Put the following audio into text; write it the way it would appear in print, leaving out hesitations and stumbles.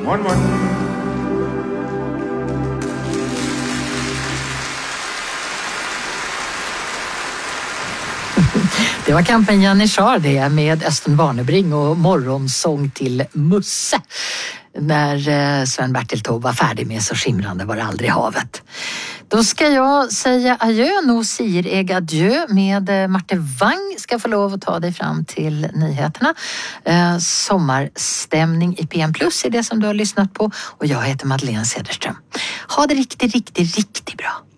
Morgon, morgon. Det var kampen Janitsjar det med Östen Warnerbring och morgonsång till Musse. När Sven-Bertil Taube var färdig med Så skimrande var det aldrig havet. Då ska jag säga adjö, nog säger jag adjö med Marte Wang ska få lov att ta dig fram till nyheterna. Sommarstämning i PM Plus är det som du har lyssnat på och jag heter Madeleine Cederström. Ha det riktigt bra.